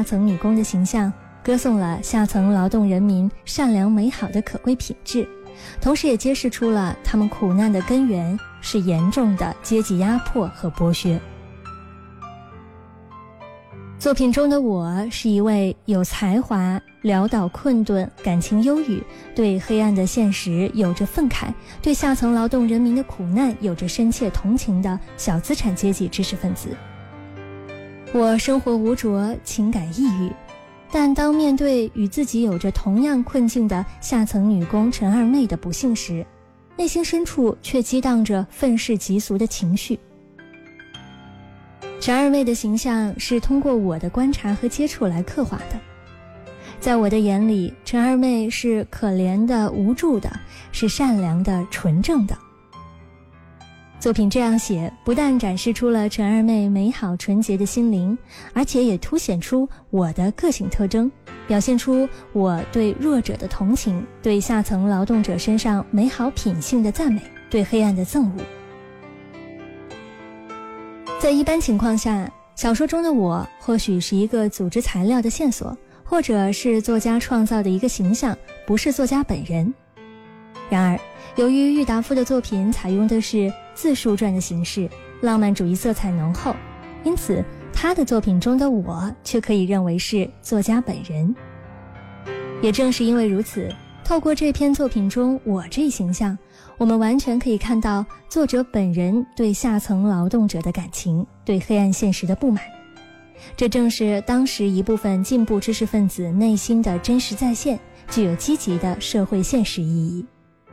下层女工的形象，歌颂了下层劳动人民善良美好的可贵品质，同时也揭示出了他们苦难的根源是严重的阶级压迫和剥削。作品中的我是一位有才华、潦倒困顿、感情忧郁，对黑暗的现实有着愤慨，对下层劳动人民的苦难有着深切同情的小资产阶级知识分子。我生活无着，情感抑郁，但当面对与自己有着同样困境的下层女工陈二妹的不幸时，内心深处却激荡着愤世嫉俗的情绪。陈二妹的形象是通过我的观察和接触来刻画的。在我的眼里，陈二妹是可怜的、无助的，是善良的、纯正的。作品这样写，不但展示出了陈二妹美好纯洁的心灵，而且也凸显出我的个性特征，表现出我对弱者的同情，对下层劳动者身上美好品性的赞美，对黑暗的憎恶。在一般情况下，小说中的我或许是一个组织材料的线索，或者是作家创造的一个形象，不是作家本人。然而，由于郁达夫的作品采用的是自述传的形式，浪漫主义色彩浓厚，因此他的作品中的我却可以认为是作家本人。也正是因为如此，透过这篇作品中我这一形象，我们完全可以看到作者本人对下层劳动者的感情，对黑暗现实的不满。这正是当时一部分进步知识分子内心的真实再现，具有积极的社会现实意义。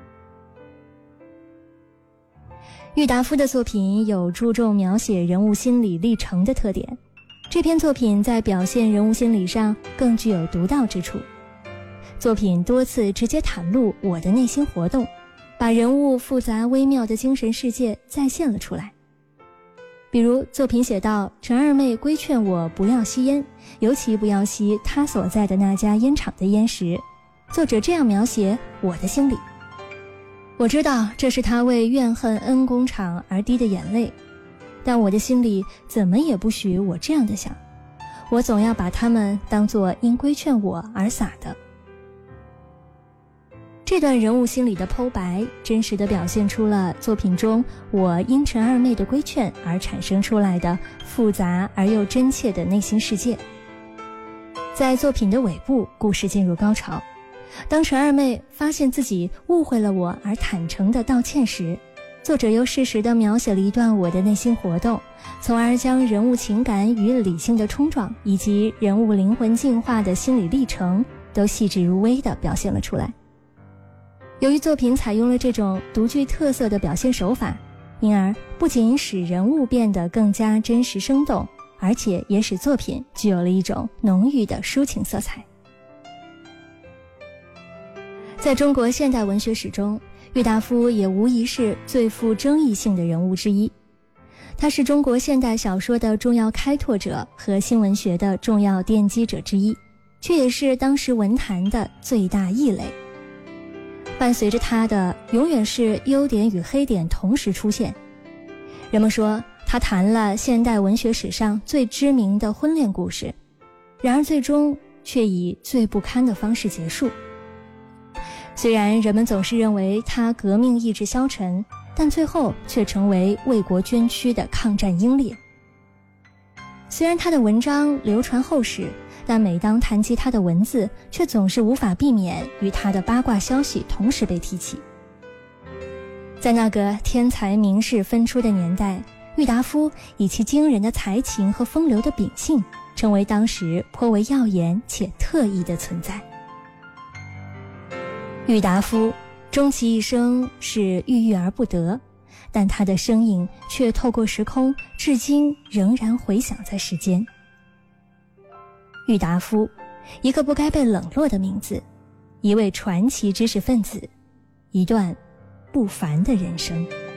郁达夫的作品有注重描写人物心理历程的特点，这篇作品在表现人物心理上更具有独到之处。作品多次直接袒露我的内心活动，把人物复杂微妙的精神世界再现了出来。比如作品写到，陈二妹规劝我不要吸烟，尤其不要吸她所在的那家烟厂的烟时，作者这样描写我的心理：我知道这是她为怨恨恩工厂而滴的眼泪，但我的心里怎么也不许我这样的想，我总要把它们当作因规劝我而撒的。这段人物心理的剖白，真实地表现出了作品中我因陈二妹的规劝而产生出来的复杂而又真切的内心世界。在作品的尾部，故事进入高潮。当陈二妹发现自己误会了我而坦诚地道歉时，作者又适时地描写了一段我的内心活动，从而将人物情感与理性的冲撞，以及人物灵魂进化的心理历程都细致入微地表现了出来。由于作品采用了这种独具特色的表现手法，因而不仅使人物变得更加真实生动，而且也使作品具有了一种浓郁的抒情色彩。在中国现代文学史中，郁达夫也无疑是最富争议性的人物之一。他是中国现代小说的重要开拓者和新文学的重要奠基者之一，却也是当时文坛的最大异类。伴随着他的永远是优点与黑点同时出现。人们说他谈了现代文学史上最知名的婚恋故事，然而最终却以最不堪的方式结束。虽然人们总是认为他革命意志消沉，但最后却成为为国捐躯的抗战英烈。虽然他的文章流传后世，但每当谈及他的文字，却总是无法避免与他的八卦消息同时被提起。在那个天才名士纷出的年代，郁达夫以其惊人的才情和风流的秉性，成为当时颇为耀眼且特异的存在。郁达夫终其一生是郁郁而不得，但他的声音却透过时空，至今仍然回响在世间。郁达夫，一个不该被冷落的名字，一位传奇知识分子，一段不凡的人生。